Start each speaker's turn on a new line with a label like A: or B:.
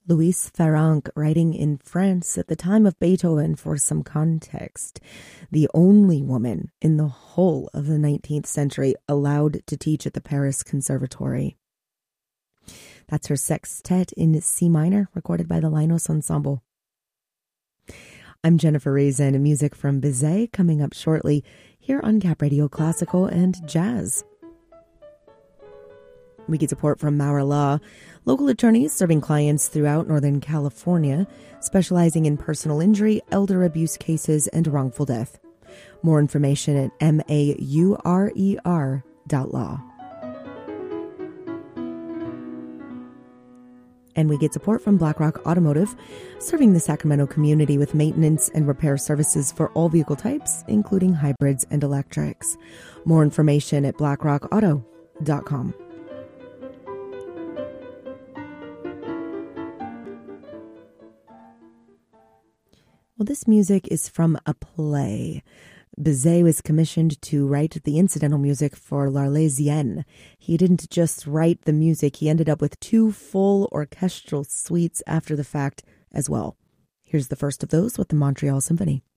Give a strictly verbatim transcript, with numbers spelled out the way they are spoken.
A: Louise Farrenc, writing in France at the time of Beethoven. For some context, the only woman in the whole of the nineteenth century allowed to teach at the Paris Conservatory. That's her sextet in C minor, recorded by the Linos Ensemble. I'm Jennifer Raisin, music from Bizet coming up shortly here on Cap Radio Classical and Jazz. We get support from Maurer Law, local attorneys serving clients throughout Northern California, specializing in personal injury, elder abuse cases, and wrongful death. More information at M A U R E R dot law. And we get support from BlackRock Automotive, serving the Sacramento community with maintenance and repair services for all vehicle types, including hybrids and electrics. More information at black rock auto dot com. Well, this music is from a play. Bizet was commissioned to write the incidental music for L'Arlésienne. He didn't just write the music, he ended up with two full orchestral suites after the fact as well. Here's the first of those with the Montreal Symphony.